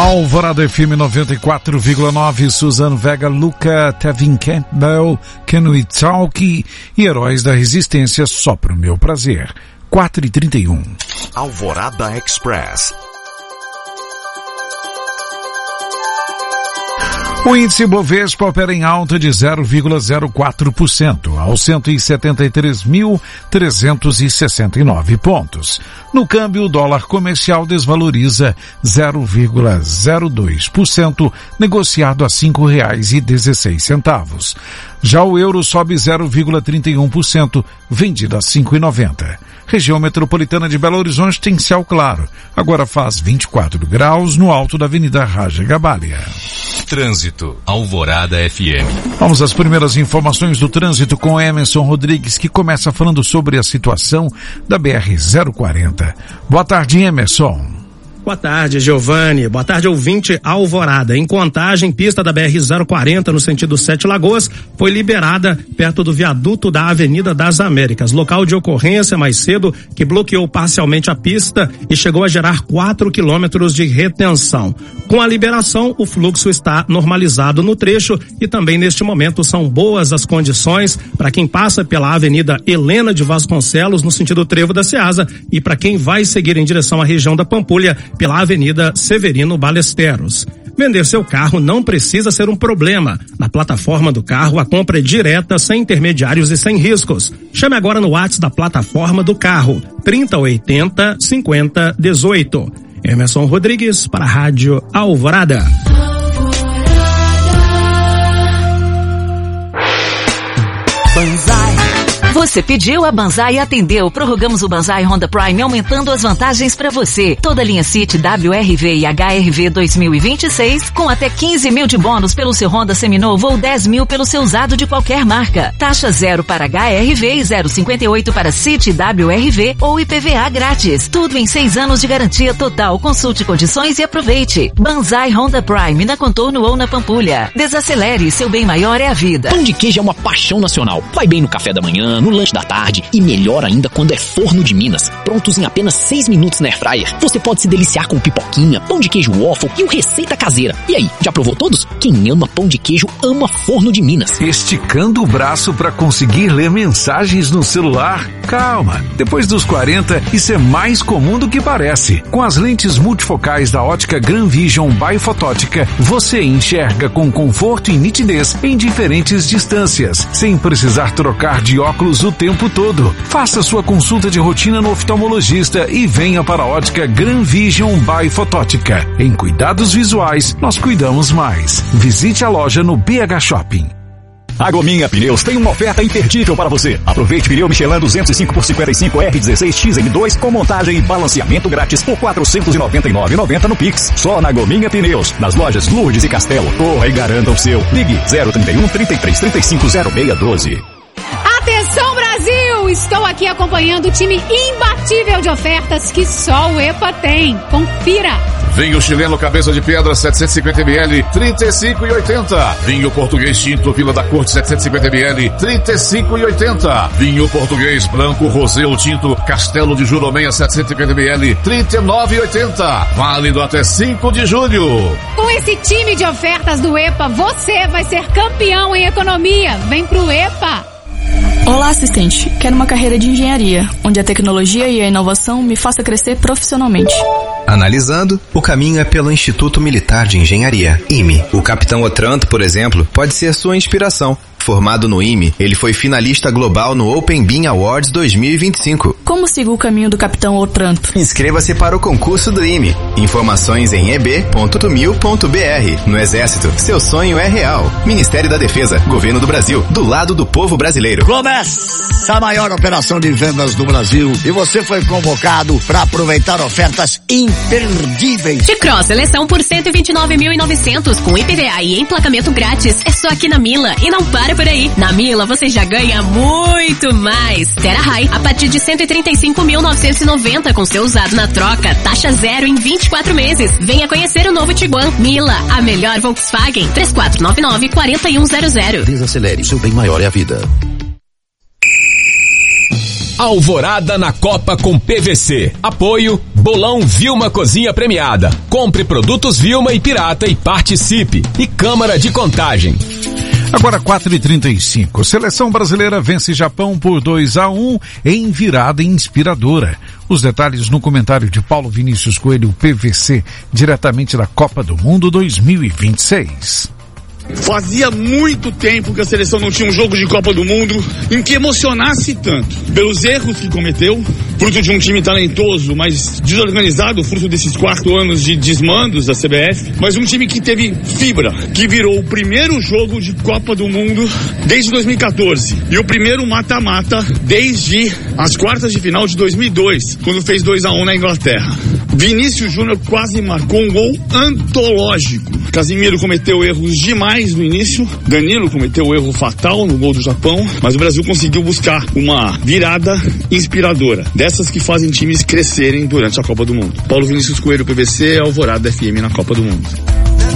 Alvorada FM 94,9, Suzanne Vega, Luca, Tevin Campbell, Can We Talk e Heróis da Resistência, só pro meu prazer. 4h31. Alvorada Express. O índice Bovespa opera em alta de 0,04%, aos 173.369 pontos. No câmbio, o dólar comercial desvaloriza 0,02%, negociado a R$ 5,16. Já o euro sobe 0,31%, vendido a R$ 5,90. Região metropolitana de Belo Horizonte tem céu claro. Agora faz 24 graus no alto da Avenida Raja Gabalia. Trânsito, Alvorada FM. Vamos às primeiras informações do trânsito com Emerson Rodrigues, que começa falando sobre a situação da BR-040. Boa tarde, Emerson. Boa tarde, Giovanni. Boa tarde, ouvinte Alvorada. Em Contagem, pista da BR-040 no sentido Sete Lagoas foi liberada perto do viaduto da Avenida das Américas. Local de ocorrência mais cedo que bloqueou parcialmente a pista e chegou a gerar 4 quilômetros de retenção. Com a liberação, o fluxo está normalizado no trecho e também neste momento são boas as condições para quem passa pela Avenida Helena de Vasconcelos no sentido Trevo da Ceasa e para quem vai seguir em direção à região da Pampulha pela Avenida Severino Balesteros. Vender seu carro não precisa ser um problema. Na plataforma do carro, a compra é direta, sem intermediários e sem riscos. Chame agora no WhatsApp da plataforma do carro, 3080-5018. Emerson Rodrigues para a Rádio Alvorada. Banzai. Você pediu, a Banzai atendeu. Prorrogamos o Banzai Honda Prime, aumentando as vantagens para você. Toda linha City, WRV e HRV 2026, com até 15 mil de bônus pelo seu Honda seminovo ou 10 mil pelo seu usado de qualquer marca. Taxa 0 para HRV e 0,58 para City WRV ou IPVA grátis. Tudo em 6 anos de garantia total. Consulte condições e aproveite. Banzai Honda Prime, na Contorno ou na Pampulha. Desacelere, seu bem maior é a vida. Pão de queijo é uma paixão nacional. Vai bem no café da manhã, no lanche da tarde e melhor ainda quando é forno de Minas. Prontos em apenas 6 minutos na Airfryer. Você pode se deliciar com pipoquinha, pão de queijo waffle e o receita caseira. E aí, já provou todos? Quem ama pão de queijo ama forno de Minas. Esticando o braço para conseguir ler mensagens no celular? Calma, depois dos 40 isso é mais comum do que parece. Com as lentes multifocais da ótica Gran Vision by Fotótica, você enxerga com conforto e nitidez em diferentes distâncias, sem precisar trocar de óculos o tempo todo. Faça sua consulta de rotina no oftalmologista e venha para a ótica Gran Vision by Fotótica. Em cuidados visuais, nós cuidamos mais. Visite a loja no BH Shopping. A Gominha Pneus tem uma oferta imperdível para você. Aproveite pneu Michelin 205 por 55 R16 XM2 com montagem e balanceamento grátis por R$ 499,90 no Pix. Só na Gominha Pneus, nas lojas Lourdes e Castelo. Corra e garanta o seu. Ligue 031 33 35 0612. Atenção, Brasil! Estou aqui acompanhando o time imbatível de ofertas que só o EPA tem. Confira! Vinho chileno cabeça de pedra 750ml, 35,80. Vinho português tinto Vila da Corte 750ml, 35,80. Vinho português branco rosé ou tinto Castelo de Jurumenha 750ml, 39,80. Válido até 5 de julho. Com esse time de ofertas do EPA, você vai ser campeão em economia. Vem pro EPA! Olá, assistente. Quero uma carreira de engenharia, onde a tecnologia e a inovação me façam crescer profissionalmente. Analisando, o caminho é pelo Instituto Militar de Engenharia, IME. O Capitão Otranto, por exemplo, pode ser sua inspiração. Formado no IME, ele foi finalista global no Open Bean Awards 2025. Como sigo o caminho do Capitão Otranto? Inscreva-se para o concurso do IME. Informações em eb.mil.br. No Exército, seu sonho é real. Ministério da Defesa, Governo do Brasil, do lado do povo brasileiro. Começa a maior operação de vendas do Brasil e você foi convocado para aproveitar ofertas imperdíveis. T-Cross seleção por 129.900 com IPVA e emplacamento grátis. É só aqui na Mila e não para por aí. Na Mila você já ganha muito mais. Terra High a partir de 135.990 com seu usado na troca. Taxa 0 em 24 meses. Venha conhecer o novo Tiguan. Mila, a melhor Volkswagen. 3499-4100. Desacelere, seu bem maior é a vida. Alvorada na Copa com PVC. Apoio Bolão Vilma Cozinha Premiada. Compre produtos Vilma e Pirata e participe. E Câmara de Contagem. Agora 4h35. Seleção brasileira vence Japão por 2-1 em virada inspiradora. Os detalhes no comentário de Paulo Vinícius Coelho, PVC, diretamente da Copa do Mundo 2026. Fazia muito tempo que a seleção não tinha um jogo de Copa do Mundo em que emocionasse tanto. Pelos erros que cometeu, fruto de um time talentoso, mas desorganizado, fruto desses 4 anos de desmandos da CBF, mas um time que teve fibra, que virou o primeiro jogo de Copa do Mundo desde 2014 e o primeiro mata-mata desde as quartas de final de 2002, quando fez 2-1 na Inglaterra. Vinícius Júnior quase marcou um gol antológico. Casimiro cometeu erros demais no início, Danilo cometeu um erro fatal no gol do Japão, mas o Brasil conseguiu buscar uma virada inspiradora, dessas que fazem times crescerem durante a Copa do Mundo. Paulo Vinícius Coelho, PVC, Alvorada FM na Copa do Mundo.